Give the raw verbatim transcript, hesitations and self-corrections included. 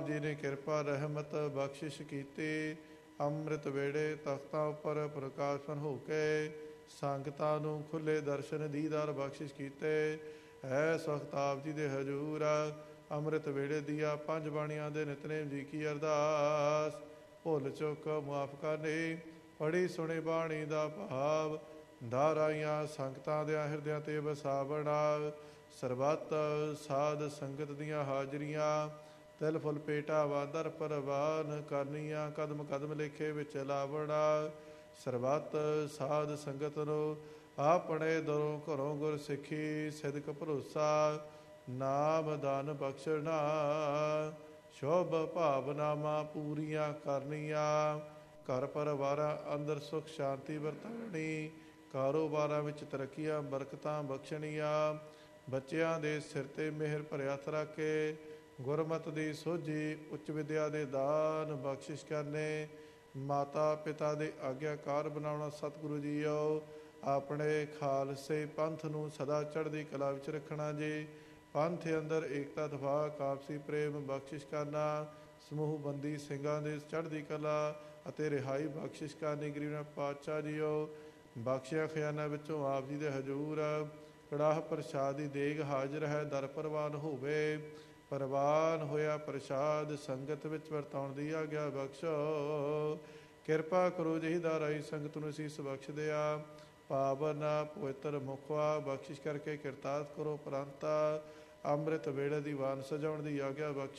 ਜੀ ਨੇ ਕਿਰਪਾ ਰਹਿਮਤ ਬਖਸ਼ਿਸ਼ ਕੀਤੀ। ਅੰਮ੍ਰਿਤ ਵੇੜੇ ਤਖਤਾਂ ਉੱਪਰ ਪ੍ਰਕਾਸ਼ਨ ਹੋ ਕੇ ਸੰਗਤਾਂ ਨੂੰ ਖੁੱਲੇ ਦਰਸ਼ਨ ਦੀਦਾਰ ਬਖਸ਼ਿਸ਼ ਕੀਤੇ। ਹੈ ਸਖਤ ਆਪ ਜੀ ਦੇ ਹਜ਼ੂਰ ਅੰਮ੍ਰਿਤ ਵੇੜੇ ਦੀਆਂ ਪੰਜ ਬਾਣੀਆਂ ਦੇ ਨਿਤਨੇਮ ਜੀ ਕੀ ਅਰਦਾਸ। ਭੁੱਲ ਚੁੱਕ ਮੁਆਫ ਕਰਨੀ, ਪੜੀ ਸੁਣੀ ਬਾਣੀ ਦਾ ਭਾਵ ਦਾਰਾਈਆਂ ਸੰਗਤਾਂ ਦਿਆਂ ਹਿਰਦਿਆਂ ਤੇ ਵਸਾਵਣਾ। ਸਰਬੱਤ ਸਾਧ ਸੰਗਤ ਦੀਆਂ ਹਾਜ਼ਰੀਆਂ ਤਿਲ ਫੁੱਲ ਭੇਟਾ ਵਾਦਰ ਪ੍ਰਵਾਨ ਕਰਨੀਆਂ। ਕਦਮ ਕਦਮ ਲੇਖੇ ਵਿੱਚ ਲਾਵਣਾ। ਸਰਬੱਤ ਸਾਧ ਸੰਗਤ ਨੂੰ ਆਪਣੇ ਦਰੋਂ ਘਰੋਂ ਗੁਰ ਸਿੱਖੀ ਸਿਦਕ ਭਰੋਸਾ ਨਾਮ ਦਾਨ ਬਖਸ਼ਣਾ। ਸ਼ੁਭ ਭਾਵਨਾਵਾਂ ਪੂਰੀਆਂ ਕਰਨੀਆਂ। ਘਰ ਪਰਿਵਾਰਾਂ ਅੰਦਰ ਸੁਖ ਸ਼ਾਂਤੀ ਵਰਤਾਉਣੀ। ਕਾਰੋਬਾਰਾਂ ਵਿੱਚ ਤਰੱਕੀਆਂ ਬਰਕਤਾਂ ਬਖਸ਼ਣੀਆਂ। ਬੱਚਿਆਂ ਦੇ ਸਿਰ 'ਤੇ ਮਿਹਰ ਭਰਿਆ ਹੱਥ ਰੱਖ ਕੇ ਗੁਰਮਤਿ ਦੀ ਸੋਝੀ ਉੱਚ ਵਿਦਿਆ ਦੇ ਦਾਨ ਬਖਸ਼ਿਸ਼ ਕਰਨੇ। ਮਾਤਾ ਪਿਤਾ ਦੇ ਆਗਿਆਕਾਰ ਬਣਾਉਣਾ। ਸਤਿਗੁਰੂ ਜੀਓ ਆਪਣੇ ਖਾਲਸੇ ਪੰਥ ਨੂੰ ਸਦਾ ਚੜ੍ਹਦੀ ਕਲਾ ਵਿੱਚ ਰੱਖਣਾ ਜੀ। ਪੰਥ ਅੰਦਰ ਏਕਤਾ ਇਤਫਾਕ ਆਪਸੀ ਪ੍ਰੇਮ ਬਖਸ਼ਿਸ਼ ਕਰਨਾ। ਸਮੂਹ ਬੰਦੀ ਸਿੰਘਾਂ ਦੇ ਚੜ੍ਹਦੀ ਕਲਾ ਅਤੇ ਰਿਹਾਈ ਬਖਸ਼ਿਸ਼ ਕਰਨੀ। ਗਰੀਬ ਪਾਤਸ਼ਾਹ ਜੀਓ ਬਖਸ਼ਿਆ ਖਜ਼ਾਨਾ ਵਿੱਚੋਂ ਆਪ ਜੀ ਦੇ ਹਜ਼ੂਰ ਕੜਾਹ ਪ੍ਰਸ਼ਾਦ ਦੀ ਦੇਗ ਹਾਜ਼ਰ ਹੈ। ਦਰ ਪ੍ਰਵਾਨ ਹੋਵੇ। ਪ੍ਰਵਾਨ ਹੋਇਆ ਪ੍ਰਸ਼ਾਦ ਸੰਗਤ ਵਿੱਚ ਵਰਤਾਉਣ ਦੀ ਆਗਿਆ ਬਖਸ਼ੋ। ਕਿਰਪਾ ਕਰੋ ਜਿਹੀ ਦਾਰਾਈ ਸੰਗਤ ਨੂੰ ਅਸੀਸ ਬਖਸ਼ ਦਿਆ। ਪਾਵਨ ਪਵਿੱਤਰ ਮੁਖਵਾ ਬਖਸ਼ਿਸ਼ ਕਰਕੇ ਕਿਰਤਾਰਥ ਕਰੋ। ਪ੍ਰੰਤ ਅੰਮ੍ਰਿਤ ਵੇੜੇ ਦੀ ਵਾਨ ਸਜਾਉਣ ਦੀ ਆਗਿਆ ਬਖਸ਼